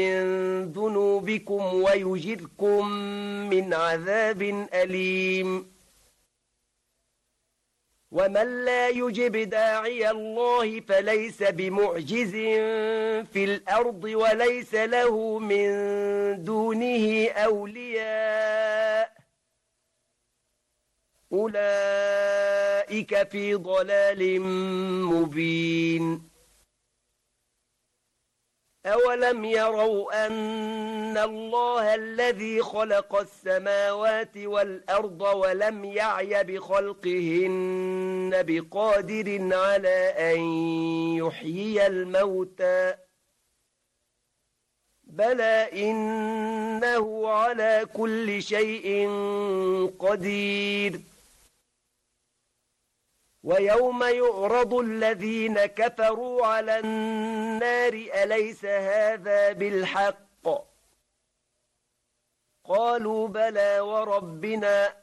ذنوبكم ويجركم من عذاب أليم. ومن لا يجب داعي الله فليس بمعجز في الأرض وليس له من دونه أولياء أولئك في ضلال مبين. أولم يروا أن الله الذي خلق السماوات والأرض ولم يعي بخلقهن بقادر على أن يحيي الموتى بلى إنه على كل شيء قدير. ويوم يعرض الذين كفروا على النار أليس هذا بالحق قالوا بلى وربنا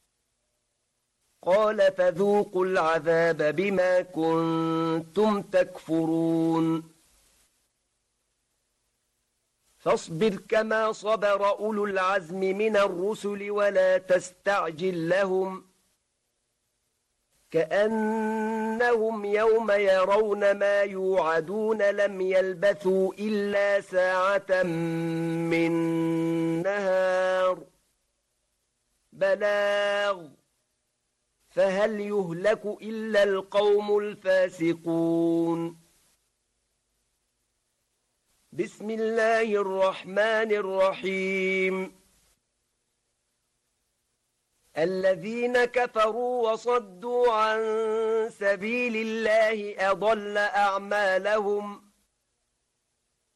قال فذوقوا العذاب بما كنتم تكفرون. فاصبر كما صبر أولو العزم من الرسل ولا تستعجل لهم كأنهم يوم يرون ما يوعدون لم يلبثوا إلا ساعة من نهار بلاغ فهل يهلك إلا القوم الفاسقون. بسم الله الرحمن الرحيم. الذين كفروا وصدوا عن سبيل الله أضل أعمالهم